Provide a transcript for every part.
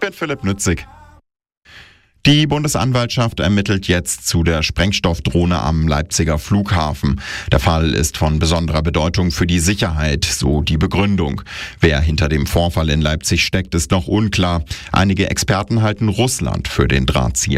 bin Philipp Nützig. Die Bundesanwaltschaft ermittelt jetzt zu der Sprengstoffdrohne am Leipziger Flughafen. Der Fall ist von besonderer Bedeutung für die Sicherheit, so die Begründung. Wer hinter dem Vorfall in Leipzig steckt, ist noch unklar. Einige Experten halten Russland für den Drahtzieher.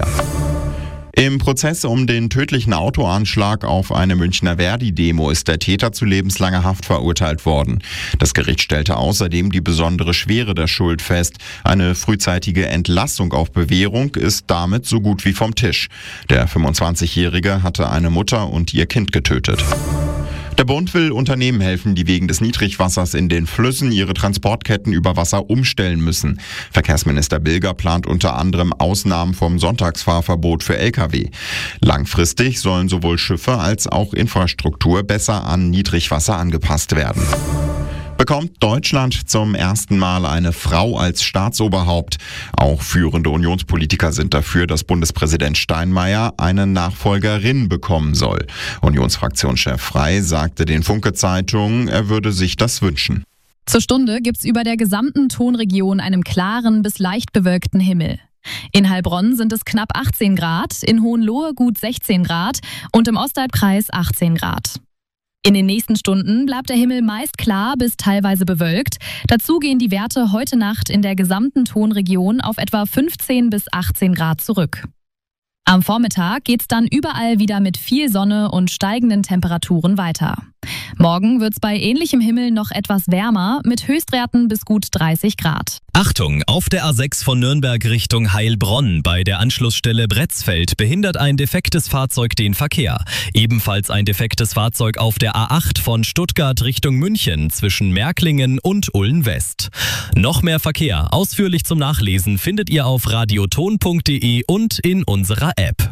Im Prozess um den tödlichen Autoanschlag auf eine Münchner Verdi-Demo ist der Täter zu lebenslanger Haft verurteilt worden. Das Gericht stellte außerdem die besondere Schwere der Schuld fest. Eine frühzeitige Entlassung auf Bewährung ist damit so gut wie vom Tisch. Der 25-Jährige hatte eine Mutter und ihr Kind getötet. Der Bund will Unternehmen helfen, die wegen des Niedrigwassers in den Flüssen ihre Transportketten über Wasser umstellen müssen. Verkehrsminister Bilger plant unter anderem Ausnahmen vom Sonntagsfahrverbot für Lkw. Langfristig sollen sowohl Schiffe als auch Infrastruktur besser an Niedrigwasser angepasst werden. Bekommt Deutschland zum ersten Mal eine Frau als Staatsoberhaupt. Auch führende Unionspolitiker sind dafür, dass Bundespräsident Steinmeier eine Nachfolgerin bekommen soll. Unionsfraktionschef Frey sagte den Funke-Zeitungen, er würde sich das wünschen. Zur Stunde gibt's über der gesamten Tonregion einen klaren bis leicht bewölkten Himmel. In Heilbronn sind es knapp 18 Grad, in Hohenlohe gut 16 Grad und im Ostalbkreis 18 Grad. In den nächsten Stunden bleibt der Himmel meist klar bis teilweise bewölkt. Dazu gehen die Werte heute Nacht in der gesamten Tonregion auf etwa 15 bis 18 Grad zurück. Am Vormittag geht's dann überall wieder mit viel Sonne und steigenden Temperaturen weiter. Morgen wird's bei ähnlichem Himmel noch etwas wärmer, mit Höchstwerten bis gut 30 Grad. Achtung, auf der A6 von Nürnberg Richtung Heilbronn bei der Anschlussstelle Bretzfeld behindert ein defektes Fahrzeug den Verkehr. Ebenfalls ein defektes Fahrzeug auf der A8 von Stuttgart Richtung München zwischen Märklingen und Ulm West. Noch mehr Verkehr, ausführlich zum Nachlesen, findet ihr auf radioton.de und in unserer App.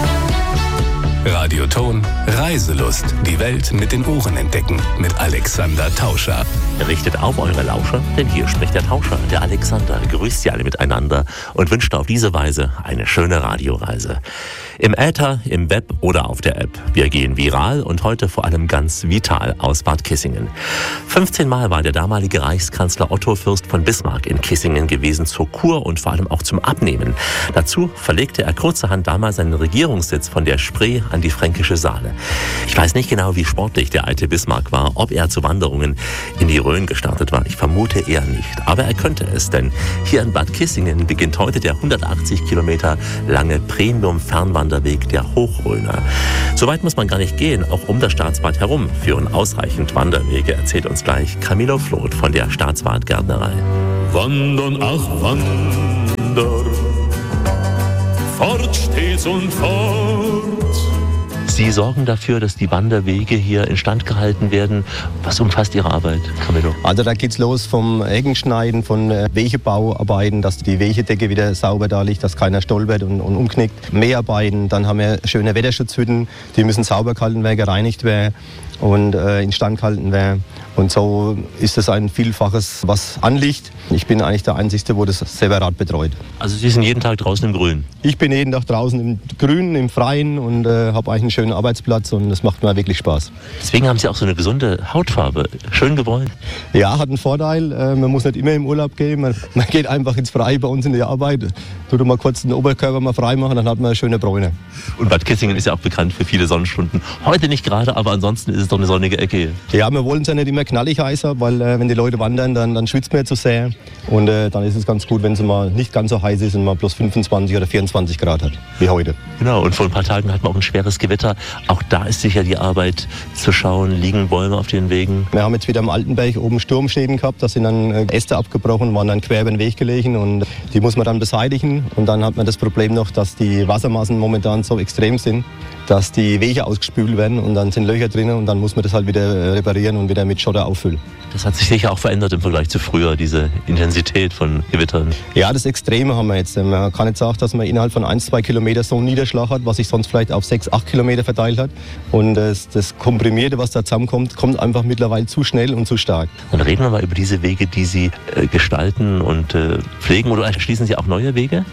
Radioton Reiselust. Die Welt mit den Ohren entdecken. Mit Alexander Tauscher. Richtet auf eure Lauscher, denn hier spricht der Tauscher, der Alexander. Grüßt sie alle miteinander und wünscht auf diese Weise eine schöne Radioreise. Im Äther, im Web oder auf der App. Wir gehen viral und heute vor allem ganz vital aus Bad Kissingen. 15 Mal war der damalige Reichskanzler Otto Fürst von Bismarck in Kissingen gewesen zur Kur und vor allem auch zum Abnehmen. Dazu verlegte er kurzerhand damals seinen Regierungssitz von der Spree an die Fränkische Saale. Ich weiß nicht genau, wie sportlich der alte Bismarck war, ob er zu Wanderungen in die Rhön gestartet war. Ich vermute eher nicht. Aber er könnte es, denn hier in Bad Kissingen beginnt heute der 180 Kilometer lange Premium-Fernwanderweg der Hochrhöner. So weit muss man gar nicht gehen. Auch um das Staatsbad herum führen ausreichend Wanderwege, erzählt uns gleich Camillo Floth von der Staatsbadgärtnerei. Wandern, ach Wander, fort stets und fort. Sie sorgen dafür, dass die Wanderwege hier instand gehalten werden. Was umfasst Ihre Arbeit, Camillo? Also da geht's los vom Heckenschneiden, von Wegebauarbeiten, dass die Wegedecke wieder sauber da liegt, dass keiner stolpert und umknickt. Mäharbeiten, dann haben wir schöne Wetterschutzhütten, die müssen sauber gehalten werden, gereinigt werden und instand gehalten werden. Und so ist es ein Vielfaches, was anliegt. Ich bin eigentlich der Einzige, der das separat betreut. Also Sie sind jeden Tag draußen im Grün? Ich bin jeden Tag draußen im Grünen, im Freien und habe eigentlich einen schönen Arbeitsplatz und das macht mir wirklich Spaß. Deswegen haben Sie auch so eine gesunde Hautfarbe. Schön gebräunt. Ja, hat einen Vorteil. Man muss nicht immer im Urlaub gehen. Man geht einfach ins Freie bei uns in die Arbeit. Tut mal kurz den Oberkörper mal frei machen, dann hat man eine schöne Bräune. Und Bad Kissingen ist ja auch bekannt für viele Sonnenstunden. Heute nicht gerade, aber ansonsten ist es doch eine sonnige Ecke hier. Ja, wir wollen es ja nicht immer knallig heißer, weil wenn die Leute wandern, dann schwitzt man zu sehr. Und dann ist es ganz gut, wenn es mal nicht ganz so heiß ist und mal bloß 25 oder 24 Grad hat, wie heute. Genau, und vor ein paar Tagen hatten wir auch ein schweres Gewitter. Auch da ist sicher die Arbeit zu schauen, liegen Bäume auf den Wegen. Wir haben jetzt wieder am Altenberg oben Sturmschäden gehabt, da sind dann Äste abgebrochen, waren dann quer über den Weg gelegen und die muss man dann beseitigen. Und dann hat man das Problem noch, dass die Wassermassen momentan so extrem sind, dass die Wege ausgespült werden und dann sind Löcher drin und dann muss man das halt wieder reparieren und wieder mit Schotter auffüllen. Das hat sich sicher auch verändert im Vergleich zu früher, diese Intensität von Gewittern. Ja, das Extreme haben wir jetzt. Man kann jetzt sagen, dass man innerhalb von 1-2 Kilometer so einen Niederschlag hat, was sich sonst vielleicht auf 6-8 Kilometer verteilt hat. Und das Komprimierte, was da zusammenkommt, kommt einfach mittlerweile zu schnell und zu stark. Dann reden wir mal über diese Wege, die Sie gestalten und pflegen. Oder erschließen Sie auch neue Wege?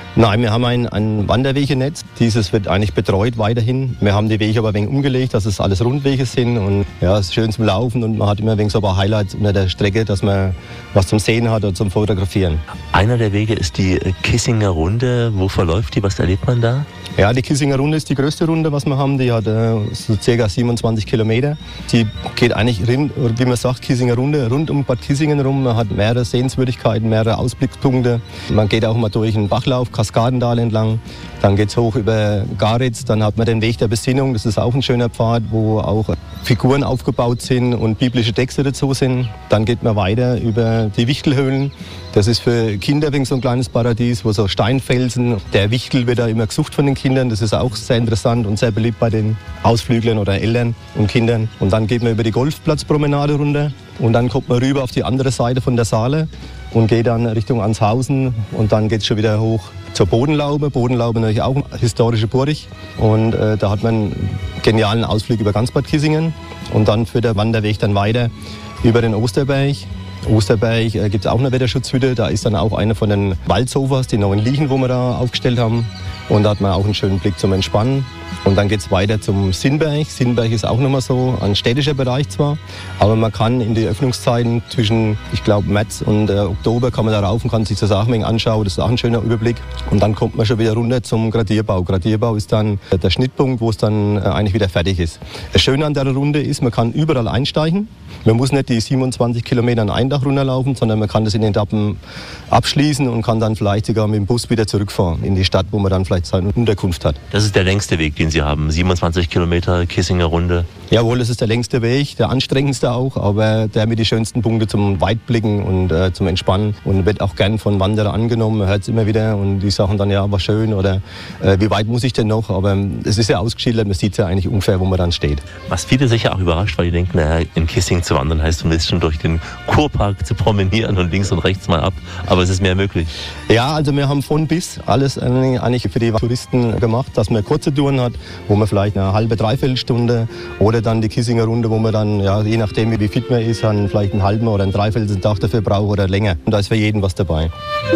Nein, wir haben ein Wanderwegenetz. Dieses wird eigentlich betreut weiterhin. Wir haben die Wege aber ein wenig umgelegt, dass es alles Rundwege sind. Und ja, es ist schön zum Laufen und man hat immer ein wenig so ein paar Highlights unter der Strecke, dass man was zum Sehen hat oder zum Fotografieren. Einer der Wege ist die Kissinger Runde. Wo verläuft die? Was erlebt man da? Ja, die Kissinger Runde ist die größte Runde, was wir haben. Die hat so ca. 27 Kilometer. Die geht eigentlich, wie man sagt, Kissinger Runde, rund um Bad Kissingen rum. Man hat mehrere Sehenswürdigkeiten, mehrere Ausblickspunkte. Man geht auch mal durch einen Bachlauf, Kaskadental entlang. Dann geht es hoch über Garitz. Dann hat man den Weg der Besinnung. Das ist auch ein schöner Pfad, wo auch Figuren aufgebaut sind und biblische Texte dazu sind. Dann geht man weiter über die Wichtelhöhlen. Das ist für Kinder wegen so ein kleines Paradies, wo so Steinfelsen, der Wichtel wird da immer gesucht von den Kindern. Das ist auch sehr interessant und sehr beliebt bei den Ausflüglern oder Eltern und Kindern. Und dann geht man über die Golfplatzpromenade runter und dann kommt man rüber auf die andere Seite von der Saale und geht dann Richtung Anshausen und dann geht es schon wieder hoch zur Bodenlaube. Bodenlaube natürlich auch eine historische Burg und da hat man einen genialen Ausflug über ganz Bad Kissingen und dann führt der Wanderweg dann weiter über den Osterberg. Osterberg gibt es auch eine Wetterschutzhütte, da ist dann auch eine von den Waldsofas, die neuen Liechen, wo wir da aufgestellt haben. Und da hat man auch einen schönen Blick zum Entspannen. Und dann geht es weiter zum Sinnberg. Sinnberg ist auch nochmal so ein städtischer Bereich zwar, aber man kann in die Öffnungszeiten zwischen, ich glaube, März und Oktober kann man da rauf und kann sich das auch ein wenig anschauen. Das ist auch ein schöner Überblick. Und dann kommt man schon wieder runter zum Gradierbau. Gradierbau ist dann der Schnittpunkt, wo es dann eigentlich wieder fertig ist. Das Schöne an der Runde ist, man kann überall einsteigen. Man muss nicht die 27 Kilometer an einen Tag runterlaufen, sondern man kann das in Etappen abschließen und kann dann vielleicht sogar mit dem Bus wieder zurückfahren in die Stadt, wo man dann vielleicht seine Unterkunft hat. Das ist der längste Weg, den Sie haben, 27 Kilometer Kissinger Runde. Jawohl, das ist der längste Weg, der anstrengendste auch, aber der mit die schönsten Punkte zum Weitblicken und zum Entspannen und wird auch gern von Wanderern angenommen. Man hört es immer wieder und die sagen dann, ja, war schön oder wie weit muss ich denn noch? Aber es ist ja ausgeschildert, man sieht ja eigentlich ungefähr, wo man dann steht. Was viele sicher auch überrascht, weil die denken, naja, in Kissing zu wandern heißt ein bisschen durch den Kurpark zu promenieren und links und rechts mal ab, aber es ist mehr möglich. Ja, also wir haben von bis alles eigentlich für die Touristen gemacht, dass man kurze Touren hat, wo man vielleicht eine halbe, dreiviertel Stunde oder dann die Kissinger Runde, wo man dann, ja, je nachdem wie fit man ist, dann vielleicht einen halben oder einen dreiviertel Tag dafür braucht oder länger. Und da ist für jeden was dabei.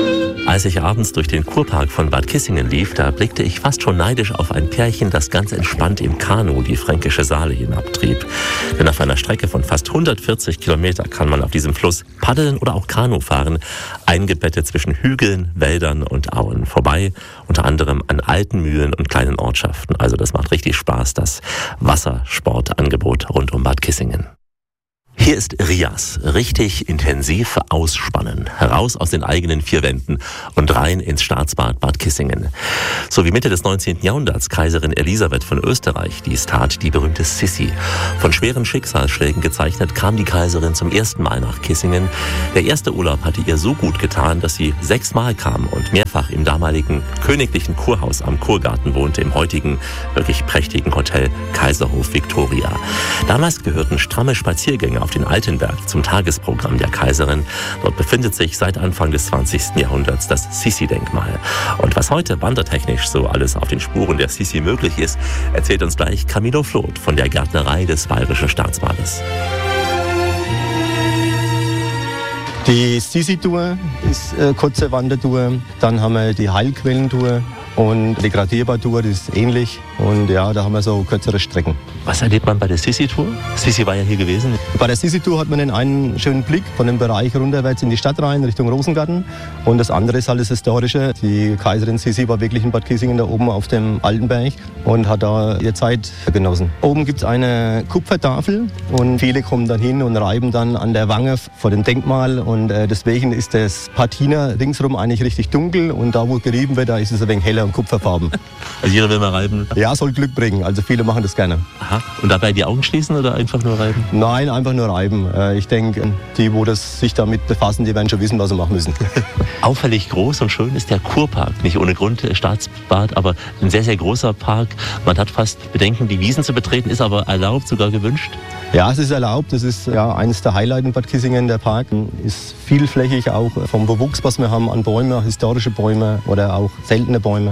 Als ich abends durch den Kurpark von Bad Kissingen lief, da blickte ich fast schon neidisch auf ein Pärchen, das ganz entspannt im Kanu die Fränkische Saale hinabtrieb. Denn auf einer Strecke von fast 140 Kilometer kann man auf diesem Fluss paddeln oder auch Kanu fahren, eingebettet zwischen Hügeln, Wäldern und Auen. Vorbei unter anderem an alten Mühlen und kleinen Ortschaften. Also das macht richtig Spaß, das Wassersportangebot rund um Bad Kissingen. Hier ist Rias. Richtig intensiv ausspannen. Heraus aus den eigenen vier Wänden und rein ins Staatsbad Bad Kissingen. So wie Mitte des 19. Jahrhunderts Kaiserin Elisabeth von Österreich dies tat, die berühmte Sissi. Von schweren Schicksalsschlägen gezeichnet kam die Kaiserin zum ersten Mal nach Kissingen. Der erste Urlaub hatte ihr so gut getan, dass sie 6 Mal kam und mehrfach im damaligen königlichen Kurhaus am Kurgarten wohnte, im heutigen wirklich prächtigen Hotel Kaiserhof Victoria. Damals gehörten stramme Spaziergänge auf den Altenberg zum Tagesprogramm der Kaiserin. Dort befindet sich seit Anfang des 20. Jahrhunderts das Sissi-Denkmal. Und was heute wandertechnisch so alles auf den Spuren der Sissi möglich ist, erzählt uns gleich Camilo Floth von der Gärtnerei des Bayerischen Staatsbades. Die Sissi-Tour ist eine kurze Wandertour. Dann haben wir die Heilquellentour und die Gradierbautour, das ist ähnlich. Und ja, da haben wir so kürzere Strecken. Was erlebt man bei der Sissi-Tour? Sissi war ja hier gewesen. Bei der Sissi-Tour hat man den einen schönen Blick von dem Bereich runterwärts in die Stadt rein, Richtung Rosengarten. Und das andere ist halt das Historische. Die Kaiserin Sissi war wirklich in Bad Kissingen da oben auf dem Altenberg und hat da ihre Zeit genossen. Oben gibt es eine Kupfertafel und viele kommen dann hin und reiben dann an der Wange vor dem Denkmal. Und deswegen ist das Patina ringsherum eigentlich richtig dunkel und da, wo gerieben wird, da ist es ein wenig heller und kupferfarben. Also jeder will mal reiben? Ja, soll Glück bringen. Also viele machen das gerne. Aha. Und dabei die Augen schließen oder einfach nur reiben? Nein, einfach nur reiben. Ich denke, die, wo sich damit befassen, die werden schon wissen, was sie machen müssen. Auffällig groß und schön ist der Kurpark. Nicht ohne Grund Staatsbad, aber ein sehr, sehr großer Park. Man hat fast Bedenken, die Wiesen zu betreten, ist aber erlaubt, sogar gewünscht. Ja, es ist erlaubt. Das ist ja eines der Highlights in Bad Kissingen. Der Park ist vielflächig, auch vom Bewuchs, was wir haben an Bäumen, historische Bäume oder auch seltene Bäume.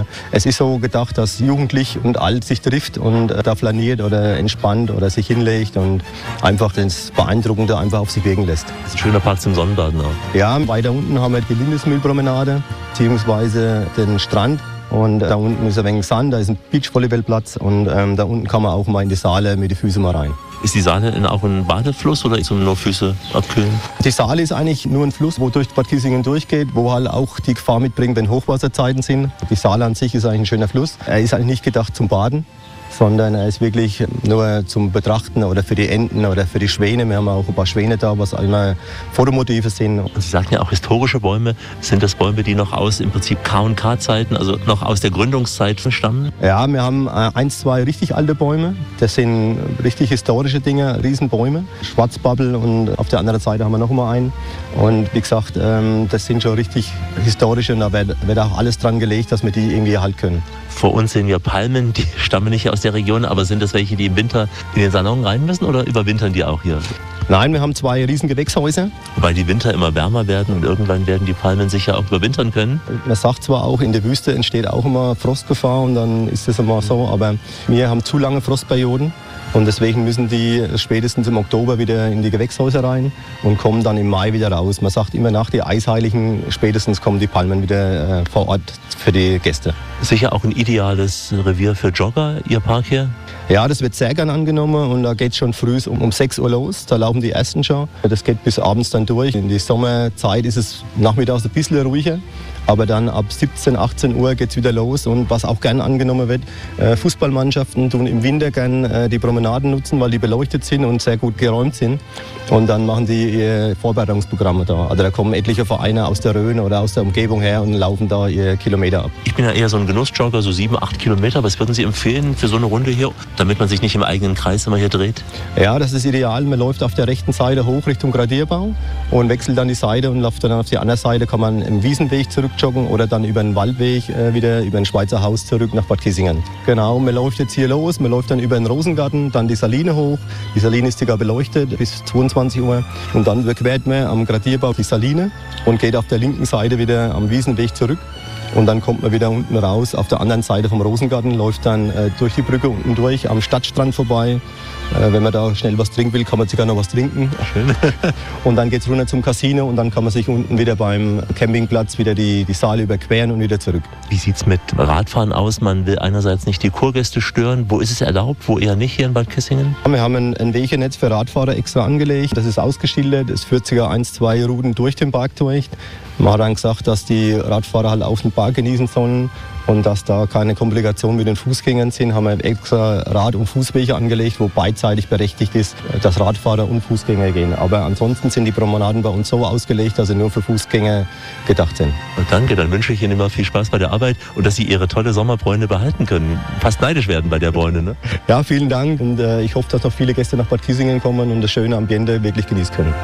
Bäume. Es ist so gedacht, dass Jugendlich und alt sich trifft und da flaniert oder entspannt oder sich hinlegt und einfach das Beeindruckende einfach auf sich wirken lässt. Das ist ein schöner Park zum Sonnenbaden auch. Ja, weiter unten haben wir die Lindesmühlpromenade, beziehungsweise den Strand. Und da unten ist ein wenig Sand, da ist ein Beachvolleyballplatz und da unten kann man auch mal in die Saale mit den Füßen mal rein. Ist die Saale auch ein Badefluss oder ist es nur Füße abkühlen? Die Saale ist eigentlich nur ein Fluss, wo durch Bad Kissingen durchgeht, wo halt auch die Gefahr mitbringt, wenn Hochwasserzeiten sind. Die Saale an sich ist eigentlich ein schöner Fluss. Er ist eigentlich nicht gedacht zum Baden, sondern er ist wirklich nur zum Betrachten oder für die Enten oder für die Schwäne. Wir haben auch ein paar Schwäne da, was immer Fotomotive sind. Und Sie sagten ja auch historische Bäume. Sind das Bäume, die noch aus im Prinzip K&K-Zeiten, also noch aus der Gründungszeit stammen? Ja, wir haben 1, 2 richtig alte Bäume. Das sind richtig historische Dinge, Riesenbäume. Schwarzbabbel und auf der anderen Seite haben wir noch mal einen. Und wie gesagt, das sind schon richtig historische und da wird auch alles dran gelegt, dass wir die irgendwie erhalten können. Vor uns sind ja Palmen, die stammen nicht aus der Region, aber sind das welche, die im Winter in den Salon rein müssen oder überwintern die auch hier? Nein, wir haben 2 riesen Gewächshäuser. Wobei die Winter immer wärmer werden und irgendwann werden die Palmen sicher auch überwintern können. Man sagt zwar auch, in der Wüste entsteht auch immer Frostgefahr und dann ist das immer so, aber wir haben zu lange Frostperioden. Und deswegen müssen die spätestens im Oktober wieder in die Gewächshäuser rein und kommen dann im Mai wieder raus. Man sagt immer, nach die Eisheiligen spätestens kommen die Palmen wieder vor Ort für die Gäste. Sicher auch ein ideales Revier für Jogger, Ihr Park hier? Ja, das wird sehr gern angenommen und da geht es schon früh um 6 Uhr los. Da laufen die ersten schon. Das geht bis abends dann durch. In der Sommerzeit ist es nachmittags ein bisschen ruhiger. Aber dann ab 17, 18 Uhr geht es wieder los. Und was auch gern angenommen wird, Fußballmannschaften tun im Winter gern die Promenaden nutzen, weil die beleuchtet sind und sehr gut geräumt sind. Und dann machen die ihre Vorbereitungsprogramme da. Also da kommen etliche Vereine aus der Rhön oder aus der Umgebung her und laufen da ihre Kilometer ab. Ich bin ja eher so ein Genussjogger, so 7, 8 Kilometer. Was würden Sie empfehlen für so eine Runde hier, damit man sich nicht im eigenen Kreis immer hier dreht? Ja, das ist ideal. Man läuft auf der rechten Seite hoch Richtung Gradierbau und wechselt dann die Seite und läuft dann auf die andere Seite, kann man im Wiesenweg zurückjoggen oder dann über den Waldweg wieder über ein Schweizer Haus zurück nach Bad Kissingen. Genau, man läuft jetzt hier los, man läuft dann über den Rosengarten, dann die Saline hoch. Die Saline ist sogar beleuchtet bis 22 Uhr und dann überquert man am Gradierbau die Saline und geht auf der linken Seite wieder am Wiesenweg zurück. Und dann kommt man wieder unten raus, auf der anderen Seite vom Rosengarten, läuft dann durch die Brücke unten durch, am Stadtstrand vorbei. Wenn man da schnell was trinken will, kann man sogar noch was trinken. Schön. Und dann geht es runter zum Casino und dann kann man sich unten wieder beim Campingplatz wieder die Saale überqueren und wieder zurück. Wie sieht es mit Radfahren aus? Man will einerseits nicht die Kurgäste stören. Wo ist es erlaubt, wo eher nicht hier in Bad Kissingen? Wir haben ein Wegenetz für Radfahrer extra angelegt. Das ist ausgeschildert. Es führt sogar 1, 2 Routen durch den Park durch. Man hat dann gesagt, dass die Radfahrer halt auch den Park genießen sollen und dass da keine Komplikationen mit den Fußgängern sind, haben wir extra Rad- und Fußwege angelegt, wo beidseitig berechtigt ist, dass Radfahrer und Fußgänger gehen. Aber ansonsten sind die Promenaden bei uns so ausgelegt, dass sie nur für Fußgänger gedacht sind. Und danke, dann wünsche ich Ihnen immer viel Spaß bei der Arbeit und dass Sie Ihre tolle Sommerbräune behalten können. Fast neidisch werden bei der Bräune, ne? Ja, vielen Dank und ich hoffe, dass noch viele Gäste nach Bad Kissingen kommen und das schöne Ambiente wirklich genießen können.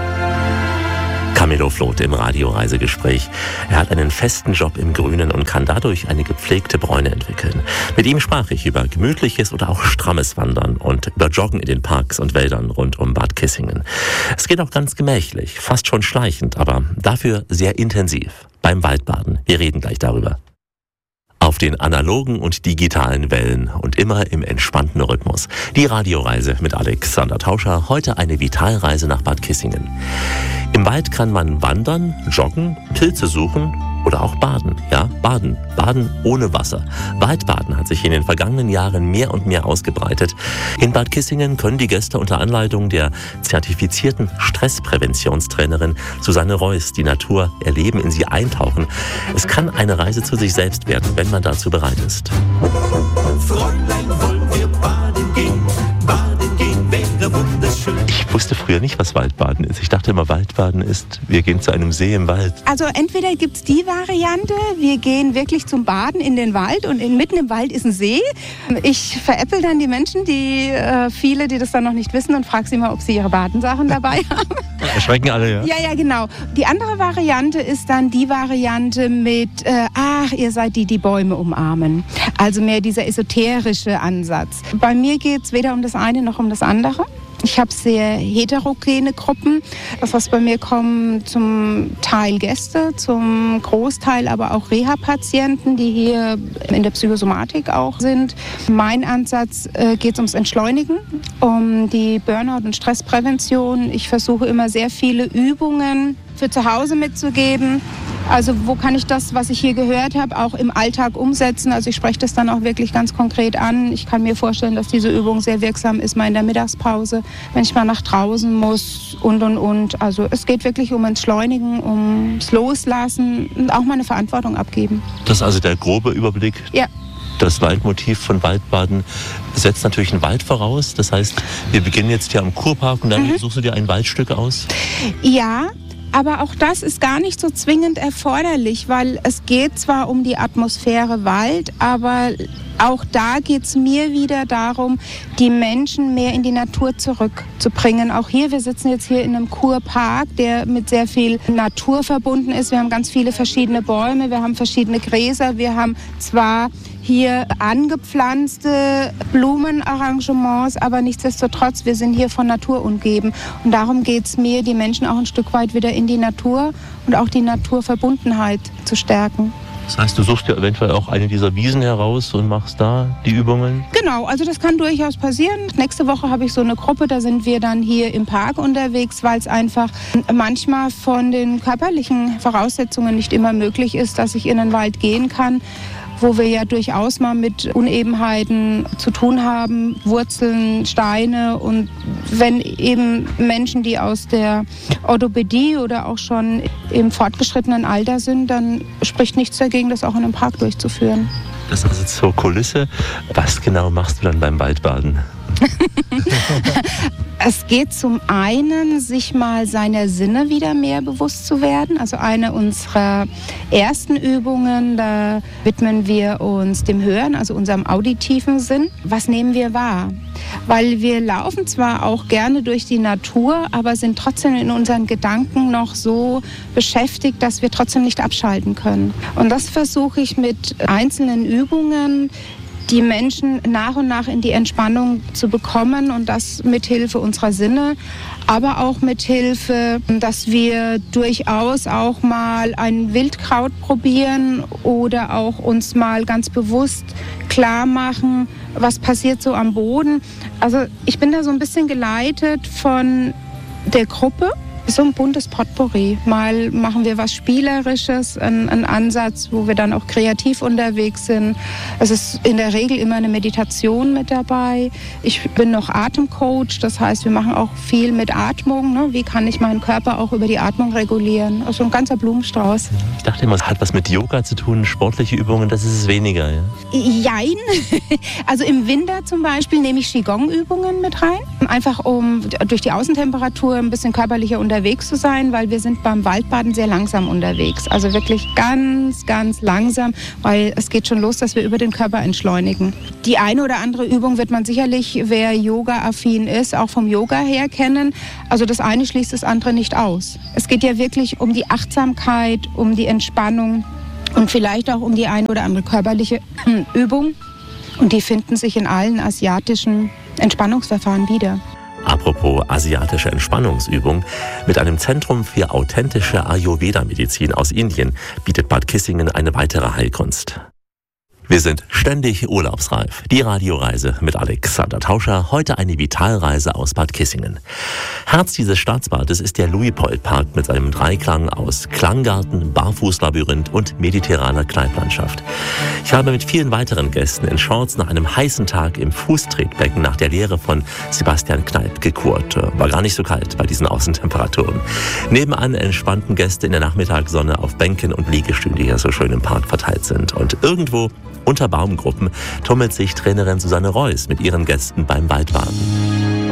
Camillo Floth im Radioreisegespräch. Er hat einen festen Job im Grünen und kann dadurch eine gepflegte Bräune entwickeln. Mit ihm sprach ich über gemütliches oder auch strammes Wandern und über Joggen in den Parks und Wäldern rund um Bad Kissingen. Es geht auch ganz gemächlich, fast schon schleichend, aber dafür sehr intensiv. Beim Waldbaden. Wir reden gleich darüber. Auf den analogen und digitalen Wellen und immer im entspannten Rhythmus. Die Radioreise mit Alexander Tauscher. Heute eine Vitalreise nach Bad Kissingen. Im Wald kann man wandern, joggen, Pilze suchen oder auch baden. Ja, baden. Baden ohne Wasser. Waldbaden hat sich in den vergangenen Jahren mehr und mehr ausgebreitet. In Bad Kissingen können die Gäste unter Anleitung der zertifizierten Stresspräventionstrainerin Susanne Reuss die Natur erleben, in sie eintauchen. Es kann eine Reise zu sich selbst werden, wenn man dazu bereit ist. Fräulein, wollen wir baden gehen? Baden gehen wäre wunderschön. Ich wusste früher nicht, was Waldbaden ist. Ich dachte immer, Waldbaden ist, wir gehen zu einem See im Wald. Also entweder gibt es die Variante, wir gehen wirklich zum Baden in den Wald und mitten im Wald ist ein See. Ich veräpple dann die Menschen, viele, die das dann noch nicht wissen und frage sie mal, ob sie ihre Badensachen dabei haben. Erschrecken alle, ja? Ja, genau. Die andere Variante ist dann die Variante mit, ihr seid die Bäume umarmen. Also mehr dieser esoterische Ansatz. Bei mir geht es weder um das eine noch um das andere. Ich habe sehr heterogene Gruppen. Das heißt, bei mir kommen zum Teil Gäste, zum Großteil aber auch Reha-Patienten, die hier in der Psychosomatik auch sind. Mein Ansatz geht ums Entschleunigen, um die Burnout- und Stressprävention. Ich versuche immer sehr viele Übungen für zu Hause mitzugeben. Also wo kann ich das, was ich hier gehört habe, auch im Alltag umsetzen? Also ich spreche das dann auch wirklich ganz konkret an. Ich kann mir vorstellen, dass diese Übung sehr wirksam ist, mal in der Mittagspause, wenn ich mal nach draußen muss und. Also es geht wirklich um Entschleunigen, ums Loslassen und auch mal eine Verantwortung abgeben. Das ist also der grobe Überblick. Ja. Das Waldmotiv von Waldbaden setzt natürlich einen Wald voraus. Das heißt, wir beginnen jetzt hier am Kurpark und dann suchst du dir ein Waldstück aus? Ja. Aber auch das ist gar nicht so zwingend erforderlich, weil es geht zwar um die Atmosphäre Wald, aber auch da geht es mir wieder darum, die Menschen mehr in die Natur zurückzubringen. Auch hier, wir sitzen jetzt hier in einem Kurpark, der mit sehr viel Natur verbunden ist. Wir haben ganz viele verschiedene Bäume, wir haben verschiedene Gräser, wir haben zwar hier angepflanzte Blumenarrangements, aber nichtsdestotrotz, wir sind hier von Natur umgeben. Und darum geht es mir, die Menschen auch ein Stück weit wieder in die Natur und auch die Naturverbundenheit zu stärken. Das heißt, du suchst ja eventuell auch eine dieser Wiesen heraus und machst da die Übungen? Genau, also das kann durchaus passieren. Nächste Woche habe ich so eine Gruppe, da sind wir dann hier im Park unterwegs, weil es einfach manchmal von den körperlichen Voraussetzungen nicht immer möglich ist, dass ich in den Wald gehen kann, wo wir ja durchaus mal mit Unebenheiten zu tun haben, Wurzeln, Steine. Und wenn eben Menschen, die aus der Orthopädie oder auch schon im fortgeschrittenen Alter sind, dann spricht nichts dagegen, das auch in einem Park durchzuführen. Das ist also zur Kulisse. Was genau machst du dann beim Waldbaden? Es geht zum einen, sich mal seiner Sinne wieder mehr bewusst zu werden. Also eine unserer ersten Übungen, da widmen wir uns dem Hören, also unserem auditiven Sinn. Was nehmen wir wahr? Weil wir laufen zwar auch gerne durch die Natur, aber sind trotzdem in unseren Gedanken noch so beschäftigt, dass wir trotzdem nicht abschalten können. Und das versuche ich mit einzelnen Übungen, die Menschen nach und nach in die Entspannung zu bekommen, und das mit Hilfe unserer Sinne, aber auch mit Hilfe, dass wir durchaus auch mal ein Wildkraut probieren oder auch uns mal ganz bewusst klar machen, was passiert so am Boden. Also ich bin da so ein bisschen geleitet von der Gruppe. So ein buntes Potpourri. Mal machen wir was Spielerisches, einen Ansatz, wo wir dann auch kreativ unterwegs sind. Es ist in der Regel immer eine Meditation mit dabei. Ich bin noch Atemcoach, das heißt, wir machen auch viel mit Atmung. Ne? Wie kann ich meinen Körper auch über die Atmung regulieren? Also ein ganzer Blumenstrauß. Ich dachte immer, es hat was mit Yoga zu tun, sportliche Übungen, das ist es weniger. Ja? Jein. Also im Winter zum Beispiel nehme ich Qigong-Übungen mit rein. Einfach um durch die Außentemperatur ein bisschen körperlicher unterwegs zu sein, weil wir sind beim Waldbaden sehr langsam unterwegs. Also wirklich ganz, ganz langsam, weil es geht schon los, dass wir über den Körper entschleunigen. Die eine oder andere Übung wird man sicherlich, wer Yoga-affin ist, auch vom Yoga her kennen. Also das eine schließt das andere nicht aus. Es geht ja wirklich um die Achtsamkeit, um die Entspannung und vielleicht auch um die eine oder andere körperliche Übung. Und die finden sich in allen asiatischen Entspannungsverfahren wieder. Apropos asiatische Entspannungsübung, mit einem Zentrum für authentische Ayurveda-Medizin aus Indien bietet Bad Kissingen eine weitere Heilkunst. Wir sind ständig urlaubsreif. Die Radioreise mit Alexander Tauscher. Heute eine Vitalreise aus Bad Kissingen. Herz dieses Staatsbades ist der Luitpold-Park mit seinem Dreiklang aus Klanggarten, Barfußlabyrinth und mediterraner Kneipplandschaft. Ich habe mit vielen weiteren Gästen in Shorts nach einem heißen Tag im Fußtretbecken nach der Lehre von Sebastian Kneipp gekurt. War gar nicht so kalt bei diesen Außentemperaturen. Nebenan entspannten Gäste in der Nachmittagssonne auf Bänken und Liegestühlen, die hier so schön im Park verteilt sind. Und irgendwo unter Baumgruppen tummelt sich Trainerin Susanne Reuss mit ihren Gästen beim Waldbaden.